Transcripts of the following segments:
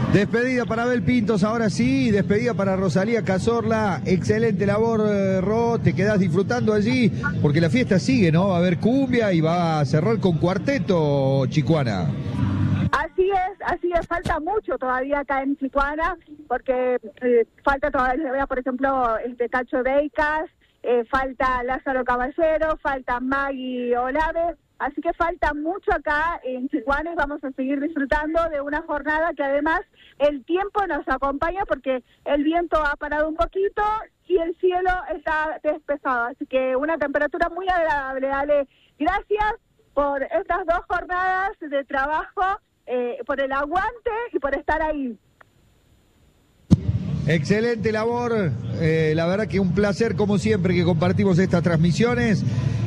Despedida para Abel Pintos, ahora sí, despedida para Rosalía Cazorla. Excelente labor, Ro, te quedás disfrutando allí, porque la fiesta sigue, ¿no? Va a haber cumbia y va a cerrar con cuarteto, Chicuana. Así es, falta mucho todavía acá en Chicuana, porque falta todavía, por ejemplo, Cacho Deicas, falta Lázaro Caballero, falta Maggie Olave, así que falta mucho acá en Chicuana y vamos a seguir disfrutando de una jornada que además el tiempo nos acompaña porque el viento ha parado un poquito y el cielo está despejado, así que una temperatura muy agradable. Ale, gracias por estas 2 jornadas de trabajo, por el aguante y por estar ahí. Excelente labor, la verdad que un placer como siempre que compartimos estas transmisiones,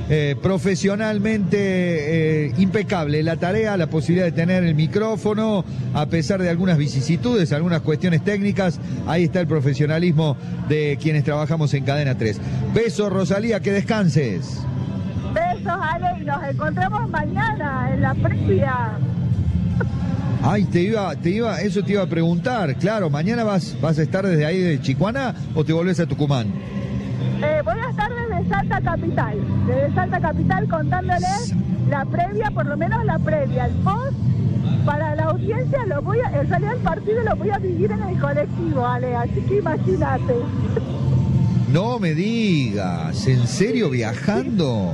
profesionalmente impecable la tarea, la posibilidad de tener el micrófono, a pesar de algunas vicisitudes, algunas cuestiones técnicas, ahí está el profesionalismo de quienes trabajamos en Cadena 3. Besos, Rosalía, que descanses. Besos, Ale, y nos encontramos mañana en la previa. Ay, eso te iba a preguntar. Claro, mañana vas a estar desde ahí de Chicuana o te volvés a Tucumán. Voy a estar desde Salta Capital contándoles la previa, por lo menos la previa, el post. Para la audiencia el salir del partido lo voy a vivir en el colectivo, Ale, así que imagínate. No me digas, ¿en serio viajando?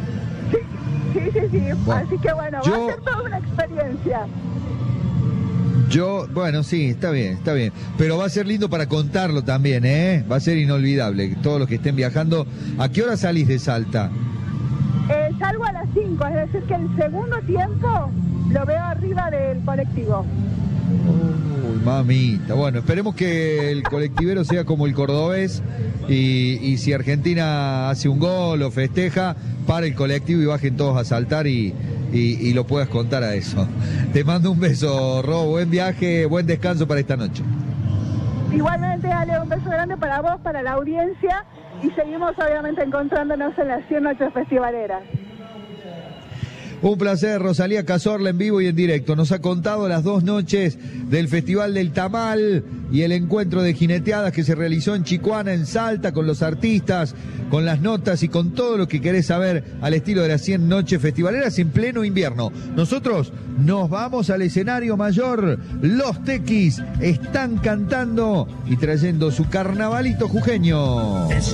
Sí. Bueno, así que bueno, va a ser toda una experiencia. Bueno, sí, está bien. Pero va a ser lindo para contarlo también, ¿eh? Va a ser inolvidable. Todos los que estén viajando. ¿A qué hora salís de Salta? Salgo a las 5, es decir que el segundo tiempo lo veo arriba del colectivo. Uy, mamita. Bueno, esperemos que el colectivero sea como el cordobés y si Argentina hace un gol o festeja, para el colectivo y bajen todos a saltar y lo puedas contar a eso. Te mando un beso, Ro, buen viaje, buen descanso para esta noche. Igualmente, Ale, un beso grande para vos, para la audiencia, y seguimos obviamente encontrándonos en las 100 noches festivaleras. Un placer, Rosalía Cazorla en vivo y en directo. Nos ha contado las 2 noches del Festival del Tamal y el encuentro de jineteadas que se realizó en Chicuana, en Salta, con los artistas, con las notas y con todo lo que querés saber al estilo de las 100 noches festivaleras en pleno invierno. Nosotros nos vamos al escenario mayor. Los Tequis están cantando y trayendo su carnavalito jujeño.